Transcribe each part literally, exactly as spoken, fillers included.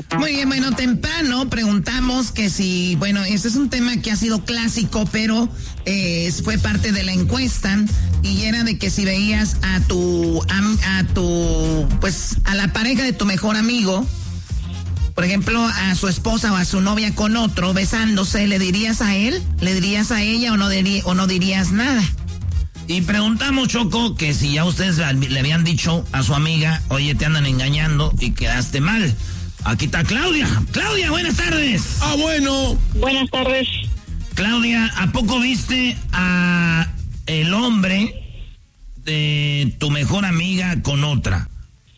Muy bien, bueno, temprano preguntamos que si, bueno, este es un tema que ha sido clásico, pero eh, fue parte de la encuesta y era de que si veías a tu, a, a tu, pues, a la pareja de tu mejor amigo, por ejemplo, a su esposa o a su novia con otro besándose, ¿le dirías a él? ¿Le dirías a ella o no, dirí, o no dirías nada? Y preguntamos, Choco, que si ya ustedes le habían dicho a su amiga, oye, te andan engañando y quedaste mal. Aquí está Claudia. Claudia, buenas tardes. Ah, bueno. Buenas tardes. Claudia, ¿a poco viste a el hombre de tu mejor amiga con otra?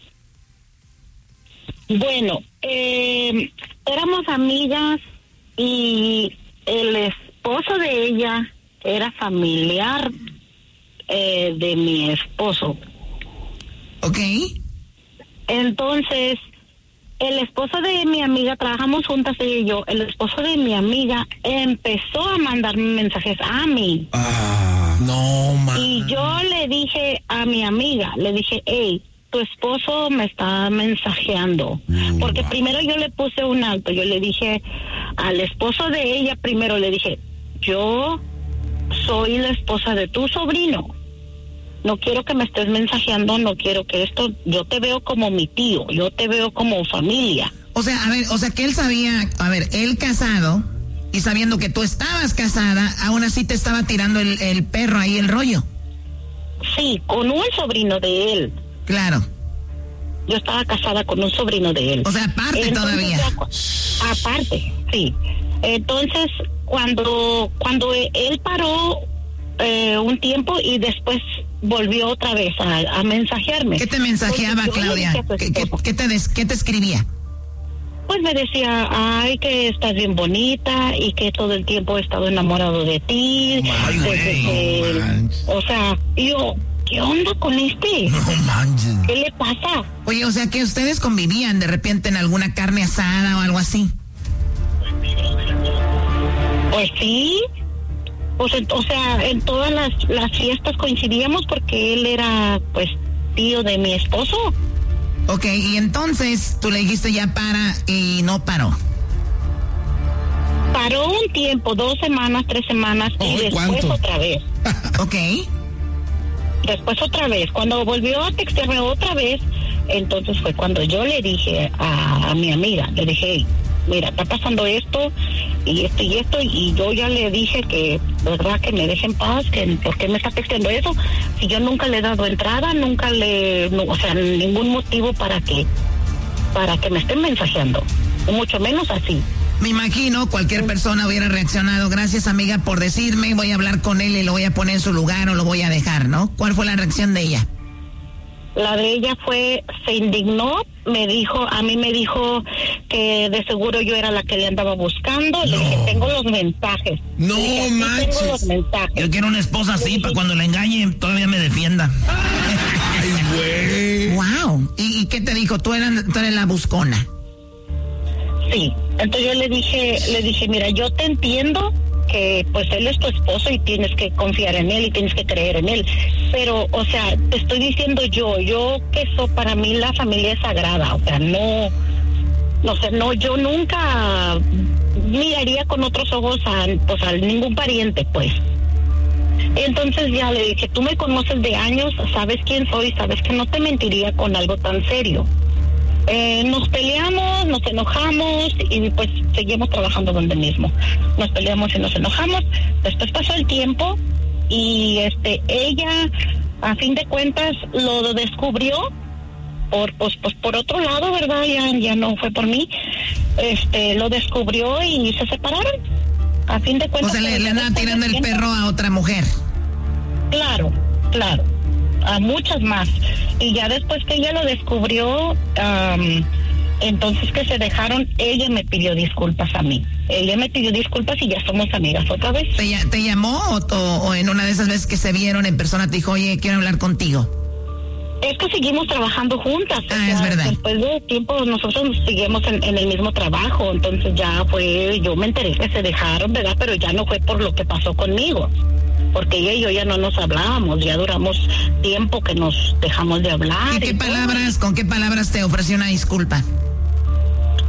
Bueno, eh, éramos amigas y el esposo de ella era familiar eh, de mi esposo. Ok. Entonces, el esposo de mi amiga, trabajamos juntas ella y yo, el esposo de mi amiga empezó a mandarme mensajes a mí. Ah, no, man. Y yo le dije a mi amiga, le dije, hey, tu esposo me está mensajeando. Mm, Porque wow. primero yo le puse un alto, yo le dije al esposo de ella, primero le dije, yo soy la esposa de tu sobrino. No quiero que me estés mensajeando, no quiero que esto, yo te veo como mi tío, yo te veo como familia. O sea, a ver, o sea que él sabía, a ver, él casado y sabiendo que tú estabas casada, aún así te estaba tirando el, el perro ahí, el rollo. Sí, con un sobrino de él. Claro. Yo estaba casada con un sobrino de él. O sea, aparte Entonces, todavía. Ya, aparte, sí. Entonces, cuando, cuando él paró eh, un tiempo y después volvió otra vez a, a mensajearme. ¿Qué te mensajeaba, Claudia? ¿Qué, qué, qué, te des, ¿Qué te escribía? Pues me decía, ay, que estás bien bonita y que todo el tiempo he estado enamorado de ti. Ay, güey, que, no o sea, yo, ¿qué onda con este? No manches. ¿Qué le pasa? Oye, o sea, que ustedes convivían de repente en alguna carne asada o algo así. Pues sí. Pues, o sea, en todas las, las fiestas coincidíamos porque él era, pues, tío de mi esposo. Ok, y entonces tú le dijiste ya para y no paró. Paró un tiempo, dos semanas, tres semanas y después ¿cuánto? Otra vez. Ok. Después otra vez. Cuando volvió a textearme otra vez, entonces fue cuando yo le dije a, a mi amiga, le dije, hey, mira, está pasando esto y esto y esto, y yo ya le dije que, verdad, que me deje en paz, que por qué me está texteando eso, si yo nunca le he dado entrada, nunca le, no, o sea, ningún motivo para que, para que me estén mensajeando, mucho menos así. Me imagino cualquier persona hubiera reaccionado, gracias amiga por decirme, voy a hablar con él y lo voy a poner en su lugar o lo voy a dejar, ¿no? ¿Cuál fue la reacción de ella? La de ella fue, se indignó, me dijo, a mí me dijo que de seguro yo era la que le andaba buscando. No. Le dije, tengo los mensajes. No dije, manches. Tengo los mensajes. Yo quiero una esposa así para cuando la engañe todavía me defienda. Ay, güey. Wow. ¿Y, ¿Y qué te dijo? ¿Tú eras, tú eres la buscona? Sí. Entonces yo le dije, le dije, mira, yo te entiendo que pues él es tu esposo y tienes que confiar en él y tienes que creer en él, pero o sea, te estoy diciendo yo, yo que eso para mí la familia es sagrada, o sea, no, no sé, no, yo nunca miraría con otros ojos a, pues, a ningún pariente, pues. Entonces ya le dije, tú me conoces de años, sabes quién soy, sabes que no te mentiría con algo tan serio. Eh, nos peleamos, nos enojamos y pues seguimos trabajando donde mismo. Nos peleamos y nos enojamos. Después pasó el tiempo y este ella, a fin de cuentas, lo descubrió por pues, pues por otro lado, ¿verdad? Ya, ya no fue por mí. Este, lo descubrió y se separaron. A fin de cuentas. O sea, le, le andaba tirando el perro a otra mujer. Claro, claro. A muchas más. Y ya después que ella lo descubrió, um, entonces que se dejaron, ella me pidió disculpas a mí. Ella me pidió disculpas y ya somos amigas otra vez. ¿Te, te llamó o, o, o en una de esas veces que se vieron en persona te dijo, oye, quiero hablar contigo? Es que seguimos trabajando juntas. Ah, o sea, es verdad. Después de tiempo nosotros seguimos en, en el mismo trabajo, entonces ya fue, yo me enteré que se dejaron, ¿verdad? Pero ya no fue por lo que pasó conmigo. Porque ella y yo ya no nos hablábamos, ya duramos tiempo que nos dejamos de hablar. ¿Y qué y palabras, todo. con qué palabras te ofreció una disculpa?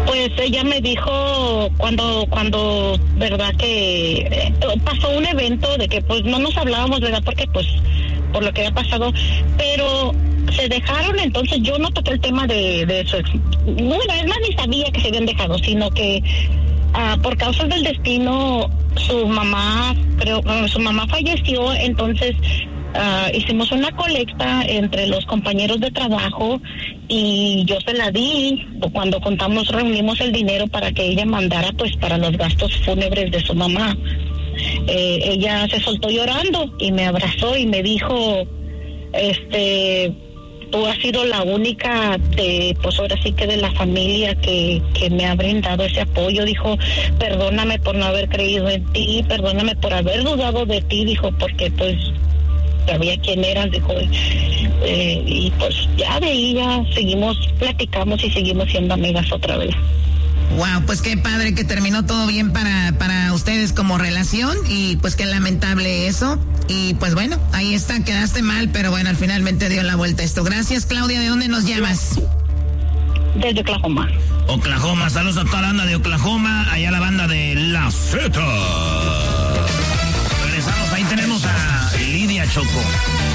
Pues ella me dijo cuando, cuando, verdad que eh, pasó un evento de que pues no nos hablábamos, verdad, porque pues por lo que había pasado, pero se dejaron, entonces yo no toqué el tema de, de su ex. Bueno, es más, ni sabía que se habían dejado, sino que uh, por causas del destino, su mamá, creo, uh, su mamá falleció, entonces uh, hicimos una colecta entre los compañeros de trabajo y yo se la di cuando contamos, reunimos el dinero para que ella mandara pues para los gastos fúnebres de su mamá. Eh, ella se soltó llorando y me abrazó y me dijo, este, tú has sido la única de, pues ahora sí que de la familia que, que me ha brindado ese apoyo. Dijo, perdóname por no haber creído en ti, perdóname por haber dudado de ti, dijo, porque pues sabía quién eras, dijo, eh, y pues ya de ahí ya seguimos, platicamos y seguimos siendo amigas otra vez. Wow, pues qué padre que terminó todo bien para, para ustedes como relación y pues qué lamentable eso. Y pues bueno, ahí está, quedaste mal, pero bueno, al finalmente dio la vuelta esto. Gracias, Claudia. ¿De dónde nos llamas? Desde Oklahoma. Oklahoma, saludos a toda la banda de Oklahoma, allá la banda de La Z. Regresamos, ahí tenemos a Lidia, Choco.